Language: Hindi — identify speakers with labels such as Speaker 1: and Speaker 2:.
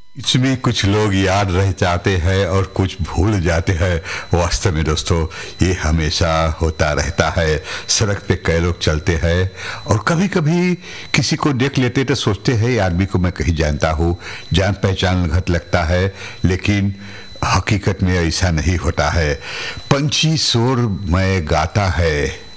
Speaker 1: इसमें कुछ लोग याद रह जाते हैं और कुछ भूल जाते हैं। वास्तव में दोस्तों, ये हमेशा होता रहता है। सड़क पे कई लोग चलते हैं और कभी कभी किसी को देख लेते तो सोचते हैं ये आदमी को मैं कहीं जानता हूँ, जान पहचान घट लगता है, लेकिन हकीकत में ऐसा नहीं होता है। पंछी शोर में गाता है,